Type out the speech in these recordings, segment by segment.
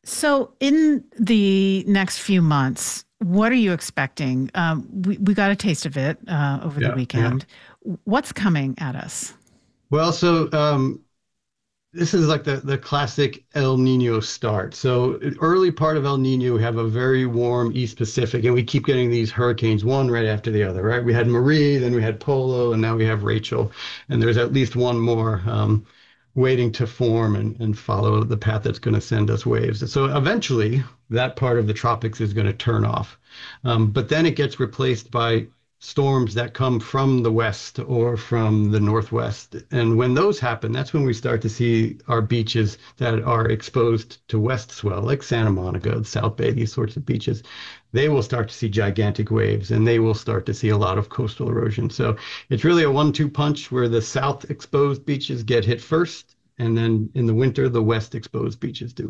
So, in the next few months, what are you expecting? We got a taste of it over the Yeah, yeah. weekend. What's coming at us? Well, this is like the classic El Nino start. So early part of El Nino, we have a very warm East Pacific, and we keep getting these hurricanes one right after the other, right? We had Marie, then we had Polo, and now we have Rachel, and there's at least one more waiting to form and follow the path that's going to send us waves. So eventually, that part of the tropics is going to turn off, but then it gets replaced by storms that come from the west or from the northwest. And when those happen, that's when we start to see our beaches that are exposed to west swell, like Santa Monica, South Bay, these sorts of beaches. They will start to see gigantic waves and they will start to see a lot of coastal erosion. So it's really a 1-2 punch where the south exposed beaches get hit first. And then in the winter, the west exposed beaches do.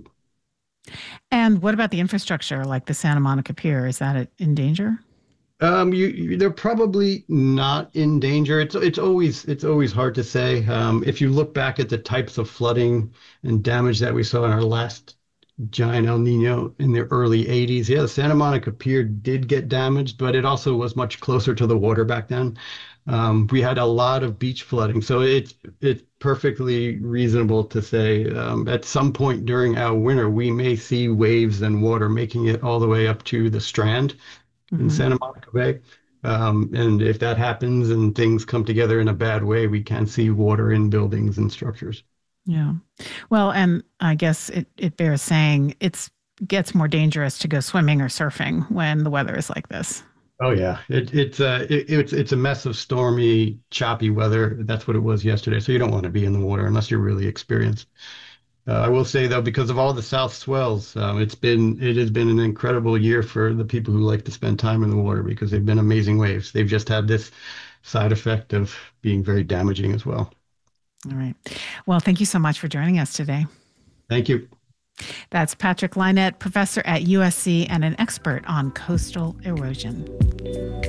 And what about the infrastructure, like the Santa Monica Pier? Is that in danger? They're probably not in danger. It's always hard to say. If you look back at the types of flooding and damage that we saw in our last giant El Nino in the early 80s, yeah, the Santa Monica Pier did get damaged, but it also was much closer to the water back then. We had a lot of beach flooding, so it's perfectly reasonable to say at some point during our winter we may see waves and water making it all the way up to the Strand in Hmm. Santa Monica Bay. And if that happens and things come together in a bad way, we can see water in buildings and structures. Yeah. Well, and I guess it bears saying it's gets more dangerous to go swimming or surfing when the weather is like this. Oh yeah, it's a mess of stormy, choppy weather. That's what it was yesterday. So you don't want to be in the water unless you're really experienced. I will say though, because of all the south swells, it has been an incredible year for the people who like to spend time in the water because they've been amazing waves. They've just had this side effect of being very damaging as well. All right. Well, thank you so much for joining us today. Thank you. That's Patrick Lynette, professor at USC and an expert on coastal erosion.